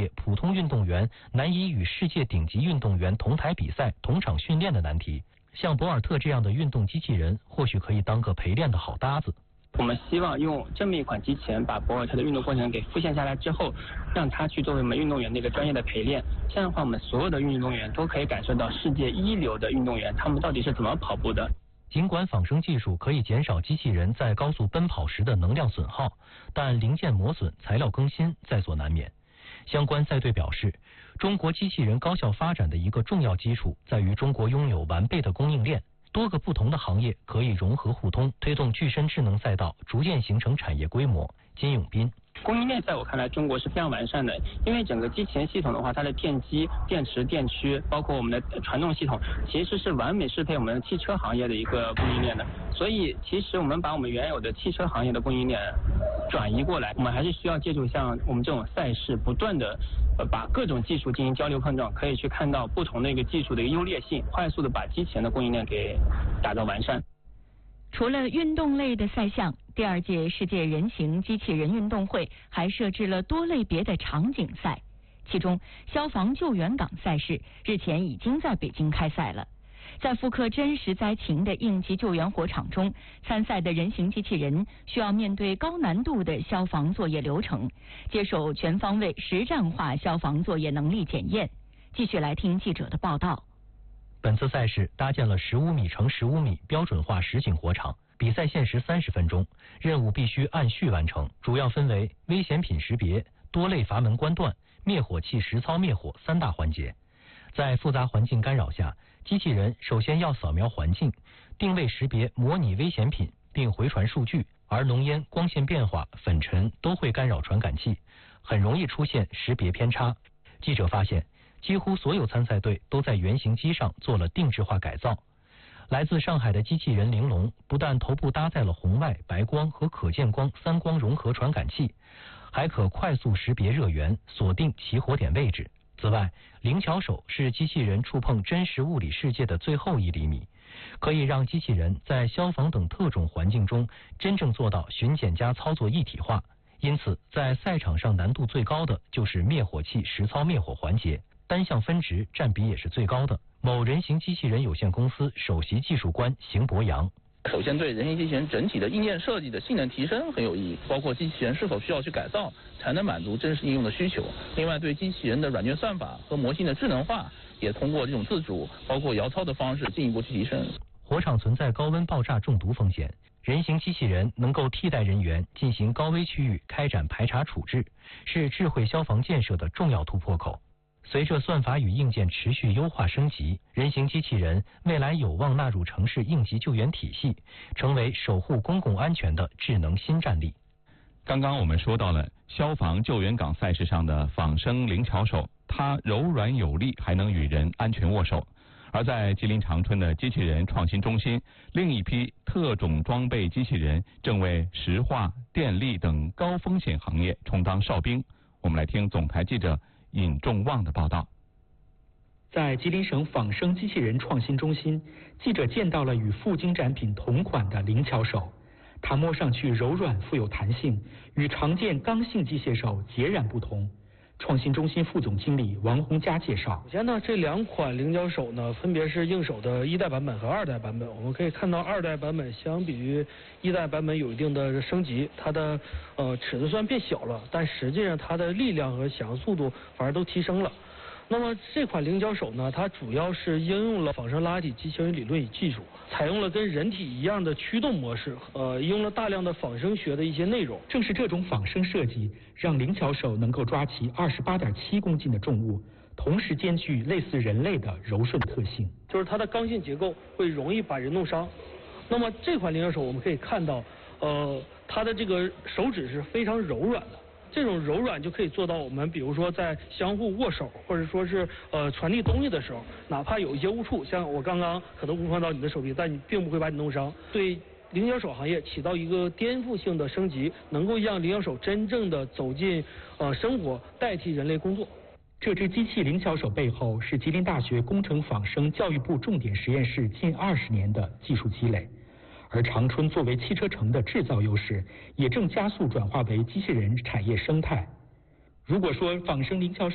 业普通运动员难以与世界顶级运动员同台比赛、同场训练的难题。像博尔特这样的运动机器人，或许可以当个陪练的好搭子。 我们希望用这么一款机器人，把博尔特的运动过程给复现下来之后，让他去作为我们运动员的一个专业的陪练。这样的话，我们所有的运动员都可以感受到世界一流的运动员他们到底是怎么跑步的。 尽管仿生技术可以减少机器人在高速奔跑时的能量损耗，但零件磨损、材料更新在所难免。相关赛队表示，中国机器人高效发展的一个重要基础在于中国拥有完备的供应链，多个不同的行业可以融合互通，推动具身智能赛道逐渐形成产业规模。金永斌。 供应链在我看来，中国是非常完善的，因为整个机器人系统的话，它的电机、电池、电驱，包括我们的传动系统，其实是完美适配我们汽车行业的一个供应链的。所以，其实我们把我们原有的汽车行业的供应链转移过来，我们还是需要借助像我们这种赛事，不断的把各种技术进行交流碰撞，可以去看到不同的一个技术的一个优劣性，快速的把机器人的供应链给打造完善。 除了运动类的赛项，第2届世界人形机器人运动会还设置了多类别的场景赛，其中消防救援岗赛事日前已经在北京开赛了。在复刻真实灾情的应急救援火场中，参赛的人形机器人需要面对高难度的消防作业流程，接受全方位实战化消防作业能力检验。继续来听记者的报道。 本次赛事搭建了15米乘15米标准化实景火场，比赛限时30分钟，任务必须按序完成，主要分为危险品识别、多类阀门关断、灭火器实操灭火3大环节。在复杂环境干扰下，机器人首先要扫描环境，定位识别模拟危险品，并回传数据，而浓烟、光线变化、粉尘都会干扰传感器，很容易出现识别偏差。记者发现，几乎所有参赛队都在原型机上做了定制化改造。来自上海的机器人玲珑不但头部搭载了红外、白光和可见光3光融合传感器，还可快速识别热源，锁定起火点位置。此外，灵巧手是机器人触碰真实物理世界的最后1厘米，可以让机器人在消防等特种环境中真正做到巡检加操作一体化。因此，在赛场上难度最高的就是灭火器实操灭火环节，单项分值占比也是最高的。某人形机器人有限公司首席技术官邢博洋。 首先，对人形机器人整体的硬件设计的性能提升很有意义，包括机器人是否需要去改造才能满足真实应用的需求。另外，对机器人的软件算法和模型的智能化，也通过这种自主包括摇操的方式进一步去提升。 火场存在高温爆炸中毒风险，人形机器人能够替代人员进行高危区域开展排查处置，是智慧消防建设的重要突破口。随着算法与硬件持续优化升级，人形机器人未来有望纳入城市应急救援体系，成为守护公共安全的智能新战力。 刚刚我们说到了消防救援岗赛事上的仿生灵巧手，它柔软有力，还能与人安全握手。而在吉林长春的机器人创新中心，另一批特种装备机器人正为石化、电力等高风险行业充当哨兵。我们来听总台记者尹仲旺的报道。 在吉林省仿生机器人创新中心，记者见到了与赴京展品同款的灵巧手，它摸上去柔软富有弹性，与常见刚性机械手截然不同。创新中心副总经理王洪佳介绍， 首先呢，这2款灵巧手呢，分别是硬手的1代版本和2代版本。我们可以看到2代版本相比于1代版本有一定的升级，它的尺子虽然变小了，但实际上它的力量和响应速度反而都提升了。那么这款灵巧手呢，它主要是应用了仿生拉体机器人理论与技术，采用了跟人体一样的驱动模式，应用了大量的仿生学的一些内容。 正是这种仿生设计，让灵巧手能够抓起28.7公斤的重物，同时兼具类似人类的柔顺特性。 就是它的刚性结构会容易把人弄伤。那么这款灵巧手我们可以看到，它的这个手指是非常柔软的。这种柔软就可以做到我们比如说在相互握手，或者说是传递东西的时候，哪怕有一些误触，像我刚刚可能误碰到你的手臂，但你并不会把你弄伤。对灵巧手行业起到一个颠覆性的升级，能够让灵巧手真正的走进生活，代替人类工作。 这只机器灵巧手背后是吉林大学工程仿生教育部重点实验室近20年的技术积累。而长春作为汽车城的制造优势，也正加速转化为机器人产业生态。如果说仿生灵巧